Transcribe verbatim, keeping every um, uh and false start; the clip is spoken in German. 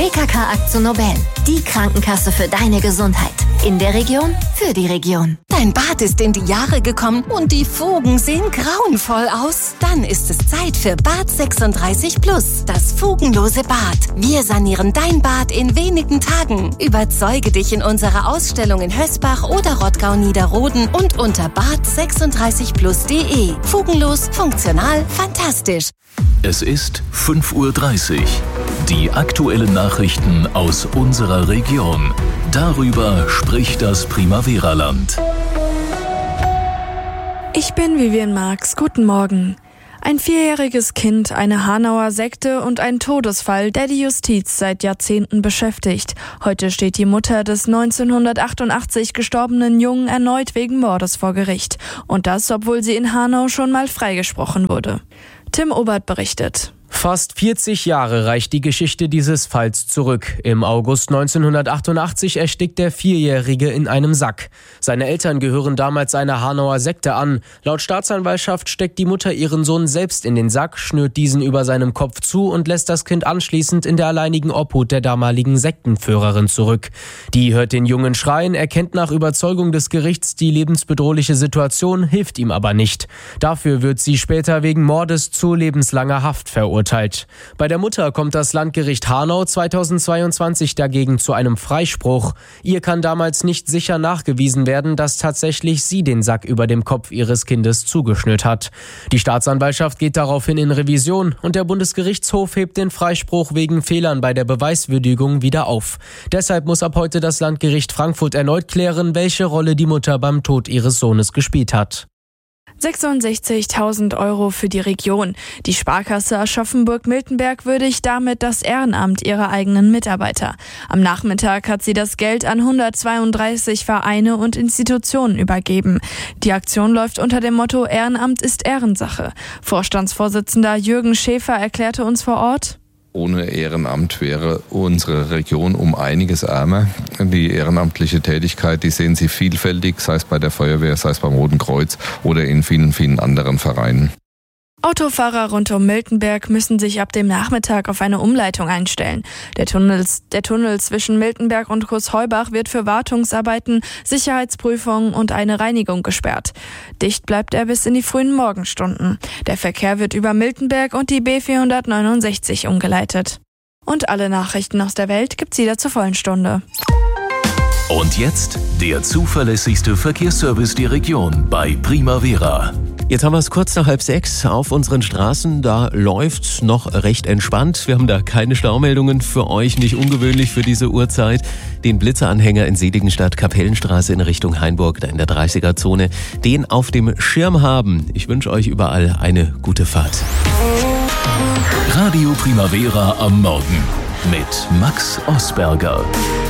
B K K AkzoNobel, die Krankenkasse für deine Gesundheit. In der Region, für die Region. Dein Bad ist in die Jahre gekommen und die Fugen sehen grauenvoll aus? Dann ist es Zeit für Bad sechsunddreißig Plus, das fugenlose Bad. Wir sanieren dein Bad in wenigen Tagen. Überzeuge dich in unserer Ausstellung in Hösbach oder Rottgau-Niederroden und unter bad sechsunddreißig plus punkt de. Fugenlos, funktional, fantastisch. Es ist fünf Uhr dreißig. Die aktuellen Nachrichten aus unserer Region. Darüber spricht das Primavera-Land. Ich bin Vivian Marx. Guten Morgen. Ein vierjähriges Kind, eine Hanauer Sekte und ein Todesfall, der die Justiz seit Jahrzehnten beschäftigt. Heute steht die Mutter des neunzehnhundertachtundachtzig gestorbenen Jungen erneut wegen Mordes vor Gericht. Und das, obwohl sie in Hanau schon mal freigesprochen wurde. Tim Obert berichtet. Fast vierzig Jahre reicht die Geschichte dieses Falls zurück. Im August neunzehnhundertachtundachtzig erstickt der Vierjährige in einem Sack. Seine Eltern gehören damals einer Hanauer Sekte an. Laut Staatsanwaltschaft steckt die Mutter ihren Sohn selbst in den Sack, schnürt diesen über seinem Kopf zu und lässt das Kind anschließend in der alleinigen Obhut der damaligen Sektenführerin zurück. Die hört den Jungen schreien, erkennt nach Überzeugung des Gerichts die lebensbedrohliche Situation, hilft ihm aber nicht. Dafür wird sie später wegen Mordes zu lebenslanger Haft verurteilt. Bei der Mutter kommt das Landgericht Hanau zweitausendzweiundzwanzig dagegen zu einem Freispruch. Ihr kann damals nicht sicher nachgewiesen werden, dass tatsächlich sie den Sack über dem Kopf ihres Kindes zugeschnürt hat. Die Staatsanwaltschaft geht daraufhin in Revision und der Bundesgerichtshof hebt den Freispruch wegen Fehlern bei der Beweiswürdigung wieder auf. Deshalb muss ab heute das Landgericht Frankfurt erneut klären, welche Rolle die Mutter beim Tod ihres Sohnes gespielt hat. sechsundsechzigtausend Euro für die Region. Die Sparkasse Aschaffenburg-Miltenberg würdigt damit das Ehrenamt ihrer eigenen Mitarbeiter. Am Nachmittag hat sie das Geld an hundertzweiunddreißig Vereine und Institutionen übergeben. Die Aktion läuft unter dem Motto Ehrenamt ist Ehrensache. Vorstandsvorsitzender Jürgen Schäfer erklärte uns vor Ort: Ohne Ehrenamt wäre unsere Region um einiges ärmer. Die ehrenamtliche Tätigkeit, die sehen Sie vielfältig, sei es bei der Feuerwehr, sei es beim Roten Kreuz oder in vielen, vielen anderen Vereinen. Autofahrer rund um Miltenberg müssen sich ab dem Nachmittag auf eine Umleitung einstellen. Der Tunnel, der Tunnel zwischen Miltenberg und Großheubach wird für Wartungsarbeiten, Sicherheitsprüfungen und eine Reinigung gesperrt. Dicht bleibt er bis in die frühen Morgenstunden. Der Verkehr wird über Miltenberg und die B vierhundertneunundsechzig umgeleitet. Und alle Nachrichten aus der Welt gibt's wieder zur vollen Stunde. Und jetzt der zuverlässigste Verkehrsservice der Region bei Primavera. Jetzt haben wir es kurz nach halb sechs auf unseren Straßen. Da läuft's noch recht entspannt. Wir haben da keine Staumeldungen für euch, nicht ungewöhnlich für diese Uhrzeit. Den Blitzeranhänger in Seligenstadt, Kapellenstraße in Richtung Hainburg, da in der dreißiger-Zone, den auf dem Schirm haben. Ich wünsche euch überall eine gute Fahrt. Radio Primavera am Morgen mit Max Osberger.